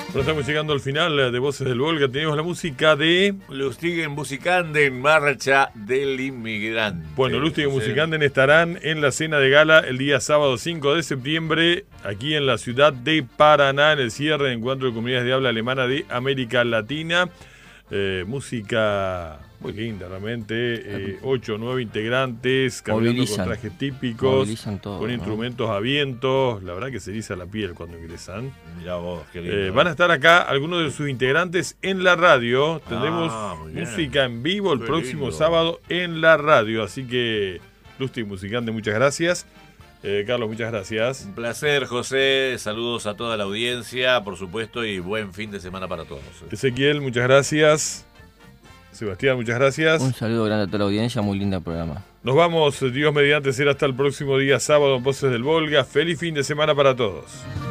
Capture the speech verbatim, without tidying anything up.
Bueno, estamos llegando al final de Voces del Volga. Tenemos la música de... Lustigen Musicanden, Marcha del Inmigrante. Bueno, Lustigen Musicanden estarán en la cena de gala el día sábado cinco de septiembre, aquí en la ciudad de Paraná, en el cierre de Encuentro de Comunidades de Habla Alemana de América Latina. Eh, música muy linda, realmente. Eh, ocho o nueve integrantes, caminando con trajes típicos, todo, con ¿no? instrumentos a vientos. La verdad que se eriza la piel cuando ingresan. Mirá vos, qué lindo, eh, van a estar acá algunos de sus integrantes en la radio. Tendremos ah, música en vivo el qué próximo lindo. sábado en la radio. Así que, Lustigen Musicanden, muchas gracias. Eh, Carlos, muchas gracias. Un placer, José. Saludos a toda la audiencia, por supuesto, y buen fin de semana para todos. Ezequiel, muchas gracias. Sebastián, muchas gracias. Un saludo grande a toda la audiencia, muy lindo programa. Nos vamos, Dios mediante, será hasta el próximo día sábado en Voces del Volga. Feliz fin de semana para todos.